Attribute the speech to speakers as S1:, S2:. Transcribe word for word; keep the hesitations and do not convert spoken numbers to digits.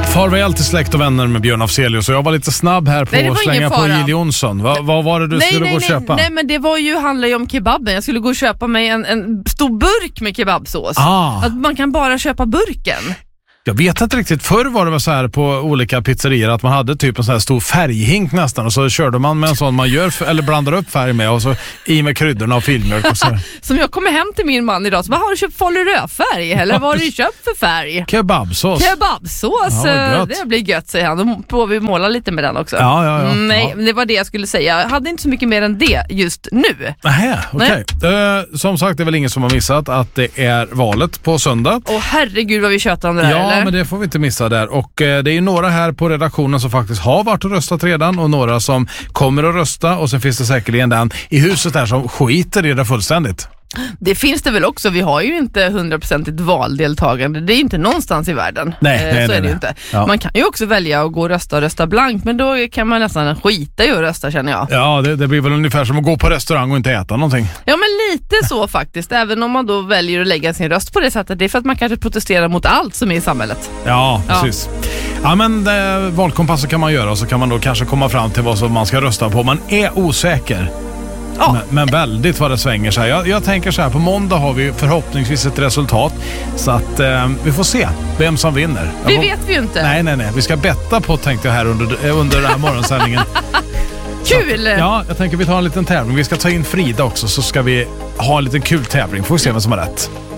S1: Farväl till släkt och vänner med Björn Afzelius. Och jag var lite snabb här på
S2: nej,
S1: att slänga på Jill Johnson. Va, vad var det du
S2: nej,
S1: skulle
S2: nej,
S1: gå och
S2: nej,
S1: köpa?
S2: Nej, men det var ju, handlar ju om kebaben. Jag skulle gå och köpa mig en, en stor burk med kebabsås.
S1: Ah.
S2: Att man kan bara köpa burken.
S1: Jag vet inte riktigt. Förr var det väl så här på olika pizzerier att man hade typ en sån här stor färghink nästan, och så körde man med en sån man gör eller blandar upp färg med, och så i med kryddorna och filmjölk och så.
S2: Som jag kommer hem till min man idag, så vad har du köpt Falu rödfärg? Eller vad har du köpt för färg?
S1: Kebabsås.
S2: Kebabsås,
S1: Ja,
S2: det blir gött, säger han. Då får vi måla lite med den också.
S1: Ja, ja, ja.
S2: Nej,
S1: ja.
S2: det var det jag skulle säga. Jag hade inte så mycket mer än det just nu.
S1: Nähä, okej. Okay. Uh, som sagt, det är väl ingen som har missat att det är valet på söndag.
S2: Åh herregud vad vi tjötar om det här,
S1: Ja,
S2: eller?
S1: men det får vi inte missa där. Och eh, det är ju några här på redaktionen som faktiskt har varit och röstat redan, och några som kommer att rösta, och sen finns det säkerligen den i huset där som skiter i det fullständigt.
S2: Det finns det väl också. Vi har ju inte hundraprocentigt valdeltagande. Det är inte någonstans i världen.
S1: Nej,
S2: eh,
S1: nej,
S2: så
S1: nej,
S2: är det
S1: nej.
S2: ju inte.
S1: Ja.
S2: Man kan ju också välja att gå och rösta och rösta blankt, men då kan man nästan skita i att rösta, känner jag.
S1: Ja, det, det blir väl ungefär som att gå på restaurang och inte äta någonting.
S2: Ja, men lite så faktiskt. Även om man då väljer att lägga sin röst på det sättet. Det är för att man kanske protesterar mot allt som är i samhället.
S1: Ja, precis. Ja, ja men eh, valkompasser kan man göra, och så kan man då kanske komma fram till vad som man ska rösta på. Man är osäker. Ja. Men, men väldigt vad det svänger sig. Jag, jag tänker så här, på måndag har vi förhoppningsvis ett resultat. Så att eh, vi får se vem som vinner.
S2: Det
S1: får...
S2: vet vi ju inte.
S1: Nej, nej, nej. Vi ska betta på, tänkte jag här under, under den här morgonsändningen.
S2: Kul!
S1: Så, ja, jag tänker vi tar en liten tävling. Vi ska ta in Frida också, så ska vi ha en liten kul tävling. Får vi se vem som har rätt.